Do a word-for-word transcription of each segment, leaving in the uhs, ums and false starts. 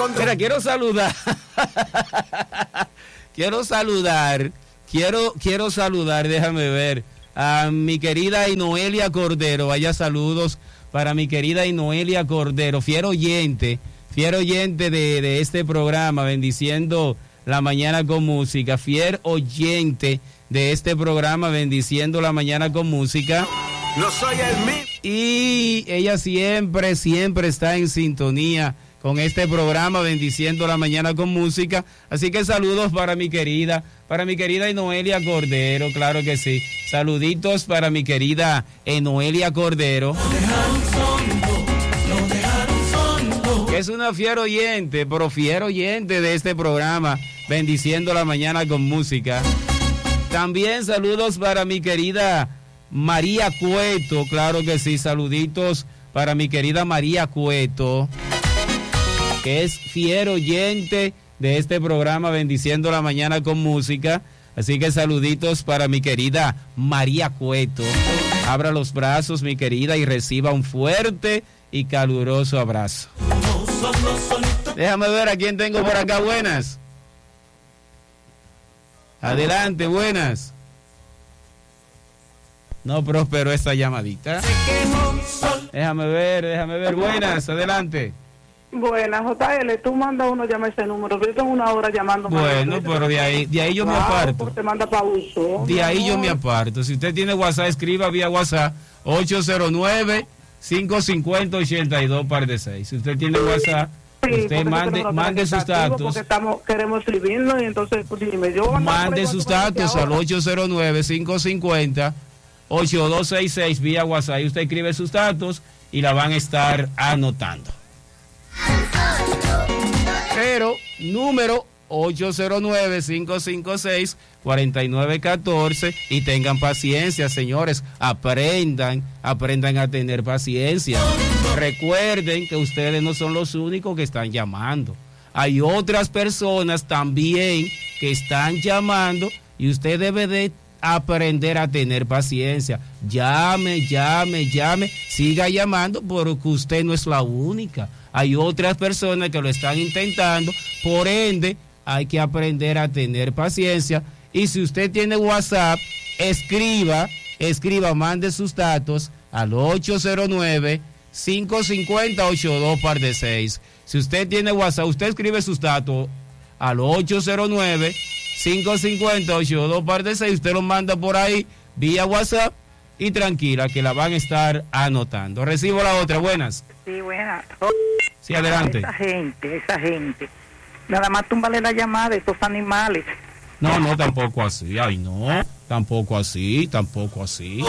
Mira, quiero saludar. quiero saludar. Quiero, quiero saludar, déjame ver, a mi querida Inoelia Cordero. Vaya saludos para mi querida Inoelia Cordero, fiel oyente, fiel oyente de, de este programa, bendiciendo la mañana con música, fiel oyente de este programa, bendiciendo la mañana con música. No soy el mismo. Y ella siempre, siempre está en sintonía con este programa, bendiciendo la mañana con música. Así que saludos para mi querida, para mi querida Enoelia Cordero, claro que sí. Saluditos para mi querida Enoelia Cordero, que es una fiel oyente, pero fiel oyente de este programa, bendiciendo la mañana con música. También saludos para mi querida María Cueto, claro que sí, saluditos para mi querida María Cueto, que es fiel oyente de este programa, bendiciendo la mañana con música. Así que saluditos para mi querida María Cueto. Abra los brazos, mi querida, y reciba un fuerte y caluroso abrazo. Déjame ver a quién tengo por acá. Buenas. Adelante, buenas. No prosperó esta llamadita. Déjame ver, déjame ver. Buenas, adelante. Buenas, J L, tú mandas uno, llama ese número. Yo tengo una hora llamando. Bueno, pero de ahí, de ahí yo me aparto. Te manda pa uso. De ahí yo me aparto. Si usted tiene WhatsApp, escriba vía WhatsApp ocho cero nueve, cinco cinco cero, ocho dos par de seis. Si usted tiene WhatsApp, sí, usted mande, mande sus datos. Porque estamos, queremos escribirlo y entonces, pues, dime, yo mande sus datos al ocho cero nueve, cinco cinco cero, ocho dos seis seis vía WhatsApp. Y usted escribe sus datos y la van a estar anotando. Pero número ocho cero nueve, cinco cinco seis, cuatro nueve uno cuatro y tengan paciencia, señores, aprendan, aprendan a tener paciencia. Recuerden que ustedes no son los únicos que están llamando. Hay otras personas también que están llamando y usted debe de aprender a tener paciencia. Llame, llame, llame, siga llamando porque usted no es la única. Hay otras personas que lo están intentando, por ende hay que aprender a tener paciencia. Y si usted tiene WhatsApp, escriba, escriba, mande sus datos al ocho cero nueve, cinco cinco cero, ocho dos par de seis. Si usted tiene WhatsApp, usted escribe sus datos al ocho cero nueve, cinco cinco cero, ocho dos par de seis, usted lo manda por ahí vía WhatsApp y tranquila que la van a estar anotando. Recibo la otra, buenas. Sí, buenas. Sí, adelante. Esa gente, esa gente. Nada más túmbale la llamada de estos animales. No, no, tampoco así. Ay, no, tampoco así, tampoco así.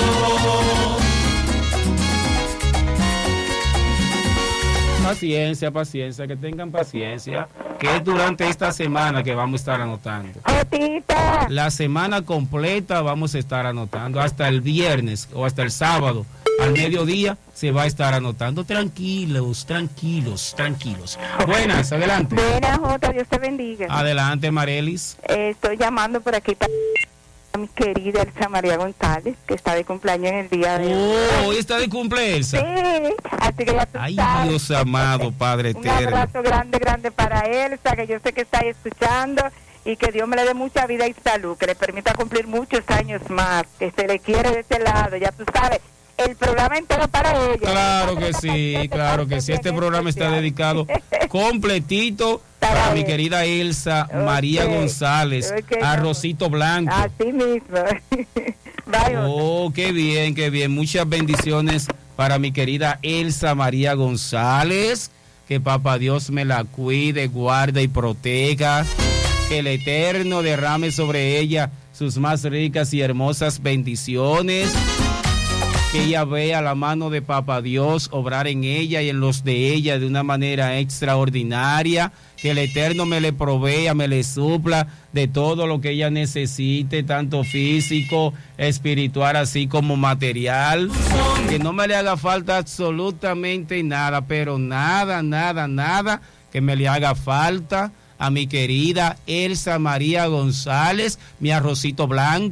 Paciencia, paciencia, que tengan paciencia, que es durante esta semana que vamos a estar anotando. Jotita. La semana completa vamos a estar anotando, hasta el viernes o hasta el sábado, al mediodía se va a estar anotando. Tranquilos, tranquilos, tranquilos. Buenas, adelante. Buenas, Jota, Dios te bendiga. Adelante, Marelis. Eh, estoy llamando por aquí para a mi querida Elsa María González, que está de cumpleaños en el día de hoy. Oh, hoy está de cumpleaños. Sí, así que ya tú Ay, sabes. Dios amado, Padre Un eterno. abrazo grande, grande para Elsa, que yo sé que está ahí escuchando, y que Dios me le dé mucha vida y salud, que le permita cumplir muchos años más, que se le quiere de este lado, ya tú sabes. El programa entero para ella. Claro que sí, claro que sí. Este programa está dedicado completito para mi querida Elsa María González, Arrocito Blanco. Así mismo. Oh, qué bien, qué bien. Muchas bendiciones para mi querida Elsa María González. Que Papá Dios me la cuide, guarde y proteja. Que el Eterno derrame sobre ella sus más ricas y hermosas bendiciones. Que ella vea la mano de Papá Dios obrar en ella y en los de ella de una manera extraordinaria. Que el Eterno me le provea, me le supla de todo lo que ella necesite, tanto físico, espiritual, así como material. Que no me le haga falta absolutamente nada, pero nada, nada, nada que me le haga falta a mi querida Elsa María González, mi arrocito blanco,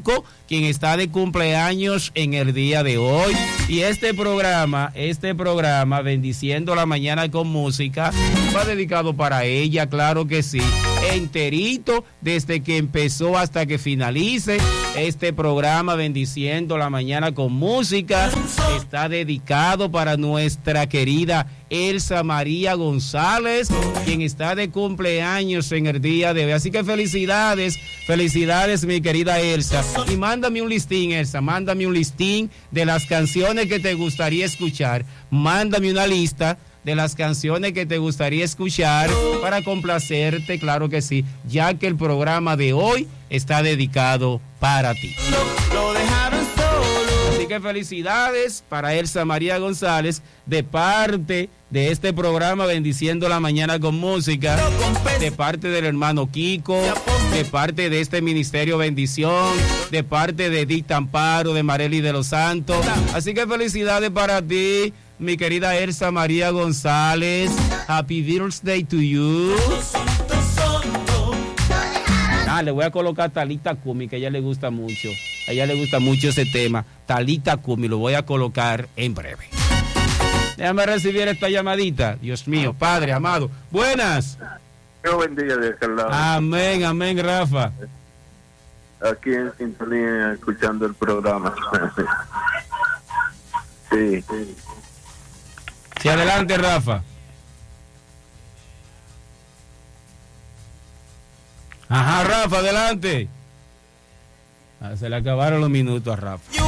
quien está de cumpleaños en el día de hoy. Y este programa, este programa, Bendiciendo la Mañana con Música, va dedicado para ella, claro que sí. Enterito, desde que empezó hasta que finalice. Este programa, Bendiciendo la Mañana con Música, está dedicado para nuestra querida Elsa María González, quien está de cumpleaños en el día de hoy. Así que felicidades, felicidades, mi querida Elsa. Y mándame un listín, Elsa, mándame un listín de las canciones que te gustaría escuchar. Mándame una lista de las canciones que te gustaría escuchar para complacerte, claro que sí, ya que el programa de hoy está dedicado para ti. Lo dejaron solo. Así que felicidades para Elsa María González, de parte de este programa Bendiciendo la Mañana con Música, de parte del hermano Kiko, de parte de este Ministerio Bendición, de parte de Edith Amparo, de Marely de los Santos. Así que felicidades para ti, mi querida Elsa María González. Happy Birthday to you. Ah, le voy a colocar Talita Kumi, que a ella le gusta mucho. A ella le gusta mucho ese tema. Talita Kumi, lo voy a colocar en breve. Déjame recibir esta llamadita. Dios mío, Padre amado. Buenas. Dios bendiga de aquel lado. Amén, amén, Rafa. Aquí en sintonía, escuchando el programa. Sí. Sí, adelante, Rafa. Ajá, Rafa, adelante. Ah, se le acabaron los minutos a Rafa.